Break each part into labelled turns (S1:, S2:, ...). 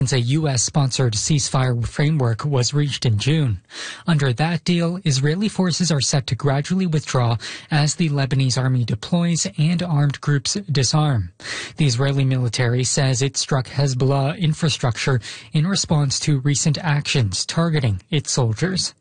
S1: A U.S.-sponsored ceasefire framework was reached in June. Under that deal, Israeli forces are set to gradually withdraw as the Lebanese army deploys and armed groups disarm. The Israeli military says it struck Hezbollah infrastructure in response to recent actions targeting its soldiers.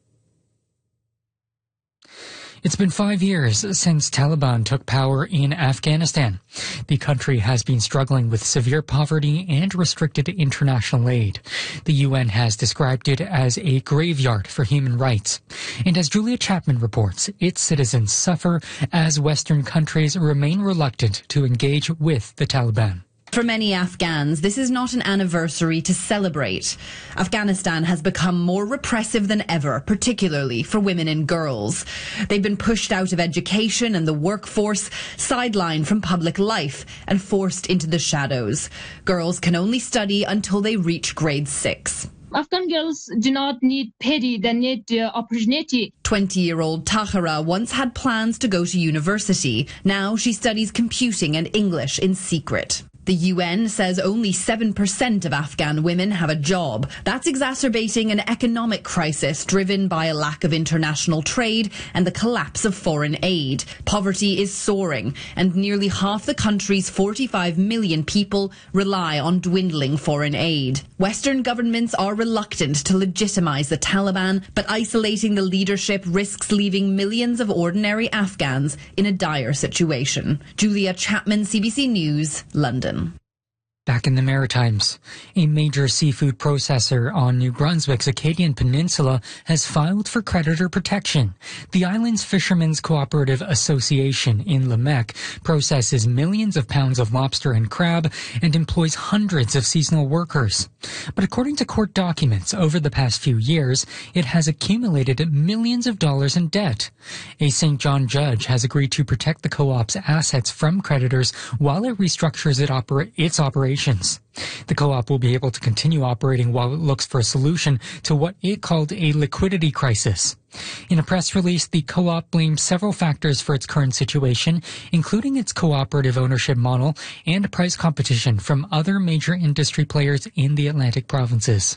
S1: It's been 5 years since Taliban took power in Afghanistan. The country has been struggling with severe poverty and restricted international aid. The UN has described it as a graveyard for human rights. And as Julia Chapman reports, its citizens suffer as Western countries remain reluctant to engage with the Taliban.
S2: For many Afghans, this is not an anniversary to celebrate. Afghanistan has become more repressive than ever, particularly for women and girls. They've been pushed out of education and the workforce, sidelined from public life, and forced into the shadows. Girls can only study until they reach grade 6.
S3: Afghan girls do not need pity, they need opportunity.
S2: 20-year-old Tahira once had plans to go to university. Now she studies computing and English in secret. The UN says only 7% of Afghan women have a job. That's exacerbating an economic crisis driven by a lack of international trade and the collapse of foreign aid. Poverty is soaring, and nearly half the country's 45 million people rely on dwindling foreign aid. Western governments are reluctant to legitimize the Taliban, but isolating the leadership risks leaving millions of ordinary Afghans in a dire situation. Julia Chapman, CBC News, London.
S1: Back in the Maritimes, a major seafood processor on New Brunswick's Acadian Peninsula has filed for creditor protection. The island's Fishermen's Cooperative Association in Lamec processes millions of pounds of lobster and crab and employs hundreds of seasonal workers. But according to court documents, over the past few years, it has accumulated millions of dollars in debt. A St. John judge has agreed to protect the co-op's assets from creditors while it restructures its operations. The co-op will be able to continue operating while it looks for a solution to what it called a liquidity crisis. In a press release, the co-op blamed several factors for its current situation, including its cooperative ownership model and price competition from other major industry players in the Atlantic provinces.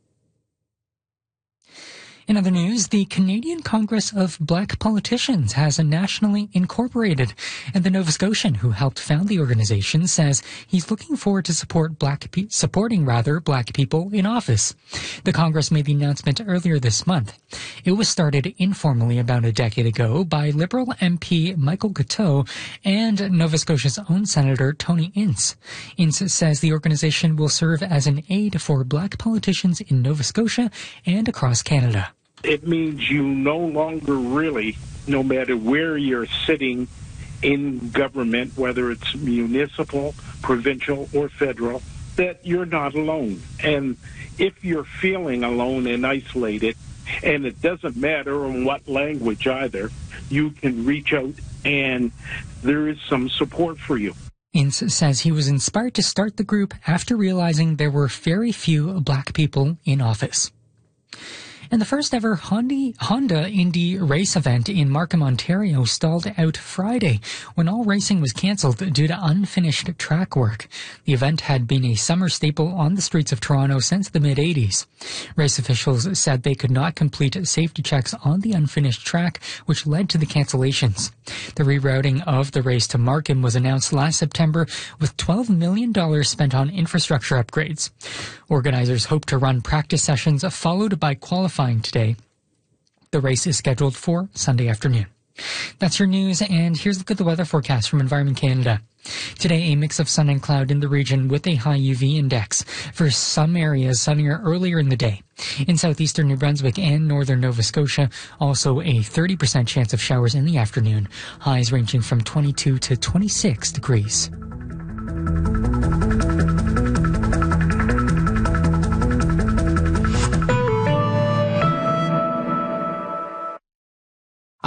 S1: In other news, the Canadian Congress of Black Politicians has nationally incorporated, and the Nova Scotian who helped found the organization says he's looking forward to supporting black people in office. The Congress made the announcement earlier this month. It was started informally about a decade ago by Liberal MP Michael Coteau and Nova Scotia's own Senator Tony Ince. Ince says the organization will serve as an aid for black politicians in Nova Scotia and across Canada.
S4: It means you no longer really, no matter where you're sitting in government, whether it's municipal, provincial, or federal, that you're not alone. And if you're feeling alone and isolated, and it doesn't matter in what language either, you can reach out and there is some support for you.
S1: Ince says he was inspired to start the group after realizing there were very few black people in office. And the first ever Honda Indy race event in Markham, Ontario stalled out Friday when all racing was cancelled due to unfinished track work. The event had been a summer staple on the streets of Toronto since the mid-'80s. Race officials said they could not complete safety checks on the unfinished track, which led to the cancellations. The rerouting of the race to Markham was announced last September with $12 million spent on infrastructure upgrades. Organizers hope to run practice sessions followed by qualifying today. The race is scheduled for Sunday afternoon. That's your news, and here's a look at the weather forecast from Environment Canada. Today, a mix of sun and cloud in the region with a high UV index. For some areas, sunnier earlier in the day. In southeastern New Brunswick and northern Nova Scotia, also a 30% chance of showers in the afternoon. Highs ranging from 22 to 26 degrees.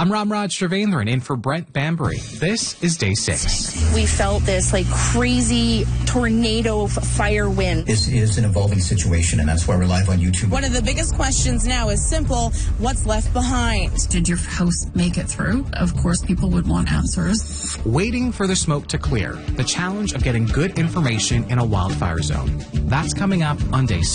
S5: I'm Ramraj Srivendran in for Brent Bambury. This is day 6.
S6: We felt this crazy tornado fire wind.
S7: This is an evolving situation, and that's why we're live on YouTube.
S8: One of the biggest questions now is simple: what's left behind?
S9: Did your house make it through? Of course, people would want answers.
S5: Waiting for the smoke to clear. The challenge of getting good information in a wildfire zone. That's coming up on day 6.